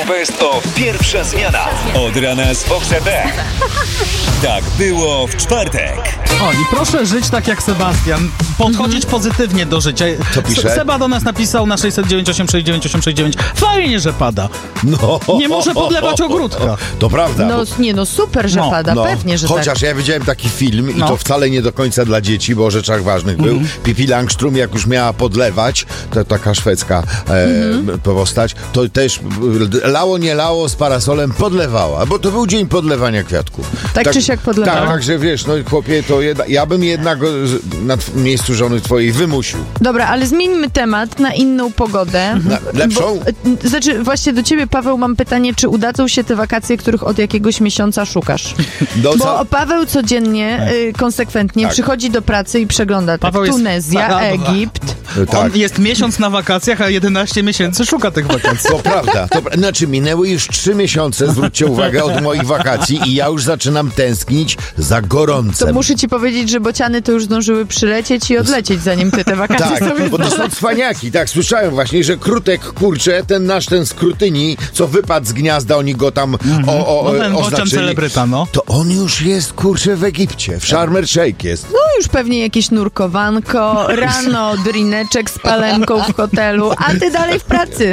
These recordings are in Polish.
Best of Pierwsza Zmiana. Od rana z Fox FM. Tak było w czwartek. O, i proszę żyć tak jak Sebastian. Podchodzić pozytywnie do życia. Co pisze? Seba do nas napisał na 609869869. Fajnie, że pada. No. Nie muszę podlewać ogródka. To prawda. No super, że pada, pewnie, że Chociaż tak. ja widziałem taki film i to wcale nie do końca dla dzieci, bo o rzeczach ważnych był. Pippi Langström, jak już miała podlewać, to taka szwedzka postać, to też lało nie lało z parasolem podlewała, bo to był dzień podlewania kwiatków. Tak czy siak podlewała. Tak, także wiesz, no chłopie, to ja bym jednak na miejscu żony twojej wymusił. Dobra, ale zmieńmy temat na inną pogodę. Na lepszą? Znaczy, właśnie do ciebie, Paweł, mam pytanie, czy udadzą się te wakacje, których od jakiegoś miesiąca szukasz? Bo Paweł codziennie, konsekwentnie przychodzi do pracy i przegląda Paweł jest- Tunezja, Egipt. On jest miesiąc na wakacjach, a 11 miesięcy szuka tych wakacji. To prawda. Znaczy, minęły już 3 miesiące, zwróćcie uwagę, od moich wakacji i ja już zaczynam tęsknić za gorącem. To muszę ci powiedzieć, że bociany to już zdążyły przylecieć i odlecieć, zanim ty te wakacje Tak, sobie bo to są cwaniaki. Tak, słyszałem właśnie, że Krutek, kurczę, ten z Krutyni, co wypadł z gniazda, oni go tam Ten bocian oznaczyli. celebryta, no. To on już jest, kurczę, w Egipcie. W Sharm el Sheikh jest. No już pewnie jakieś nurkowanko, rano drineczek z palemką w hotelu, a ty dalej w pracy.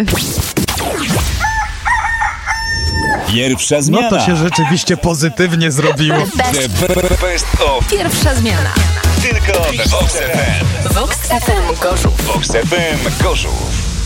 Pierwsza No Zmiana. to się rzeczywiście pozytywnie zrobiło. The Best of Pierwsza zmiana. tylko w Fox FM. Vox FM Gorzów. Fox FM Gorzów.